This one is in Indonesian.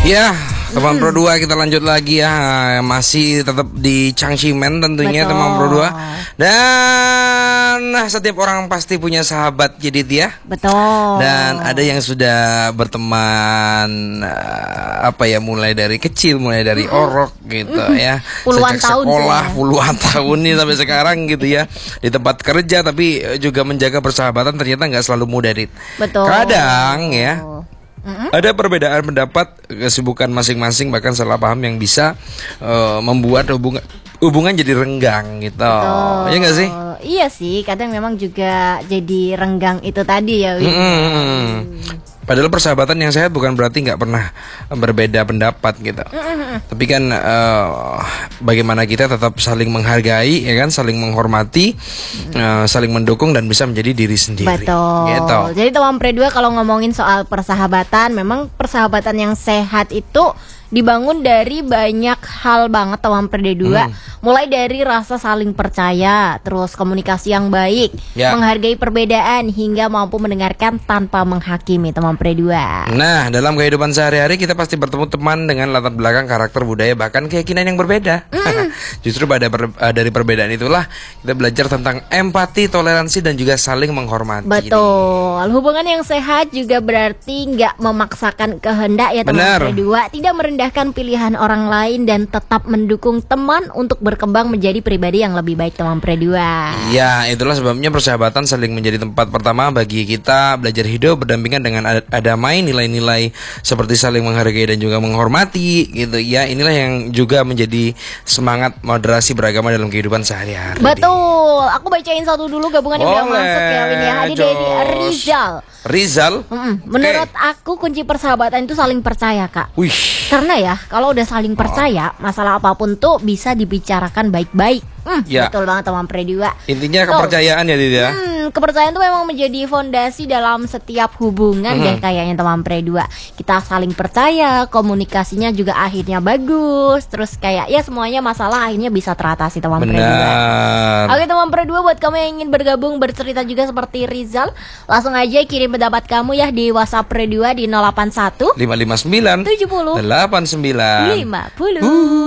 Ya, teman Pro 2 kita lanjut lagi ya. Masih tetap di Changximen tentunya. Betul. Teman Pro 2. Dan setiap orang pasti punya sahabat jadi dia. Betul. Dan ada yang sudah berteman mulai dari kecil, mulai dari orok gitu ya. Puluhan Sejak tahun sekolah, ya. puluhan tahun nih sampai sekarang gitu ya. Di tempat kerja tapi juga menjaga persahabatan ternyata nggak selalu mudah, Dit. Betul. Kadang ya ada perbedaan pendapat, kesibukan masing-masing, bahkan salah paham yang bisa membuat hubungan jadi renggang gitu. Iya nggak sih? Iya sih, kadang memang juga jadi renggang itu tadi ya, Win. Padahal persahabatan yang sehat bukan berarti nggak pernah berbeda pendapat gitu. Tapi kan bagaimana kita tetap saling menghargai, ya kan, saling menghormati, saling mendukung dan bisa menjadi diri sendiri. Betul. Gitu. Jadi teman Pre 2 kalau ngomongin soal persahabatan, memang persahabatan yang sehat itu dibangun dari banyak hal banget teman Pre 2. Mulai dari rasa saling percaya, terus komunikasi yang baik, menghargai perbedaan hingga mampu mendengarkan tanpa menghakimi teman Pre 2. Nah, dalam kehidupan sehari-hari kita pasti bertemu teman dengan latar belakang, karakter, budaya, bahkan keyakinan yang berbeda. Justru dari perbedaan itulah kita belajar tentang empati, toleransi, dan juga saling menghormati. Betul. Hubungan yang sehat juga berarti nggak memaksakan kehendak ya teman Pre 2, tidak merendahkan pilihan orang lain dan tetap mendukung teman untuk berkembang menjadi pribadi yang lebih baik teman Pre 2. Ya, itulah sebabnya persahabatan saling menjadi tempat pertama bagi kita belajar hidup berdampingan dengan damai, nilai-nilai seperti saling menghargai dan juga menghormati gitu ya. Inilah yang juga menjadi semangat moderasi beragama dalam kehidupan sehari-hari. Betul. Aku bacain satu dulu gabungan yang udah masuk ya, Win ya. Ada dari Rizal. Menurut aku kunci persahabatan itu saling percaya, Kak. Wih. Karena ya kalau udah saling percaya, masalah apapun tuh bisa dibicarakan baik-baik. Betul banget teman Pre 2. Intinya kepercayaan ya, Dit ya. Kepercayaan tuh memang menjadi fondasi dalam setiap hubungan deh kayaknya teman Pre 2. Kita saling percaya, komunikasinya juga akhirnya bagus. Terus kayak ya semuanya masalah akhirnya bisa teratasi teman Pre 2. Oke teman Pre 2, buat kamu yang ingin bergabung bercerita juga seperti Rizal, langsung aja kirim pendapat kamu ya di WhatsApp Pre 2 di 081 559 70 89 50.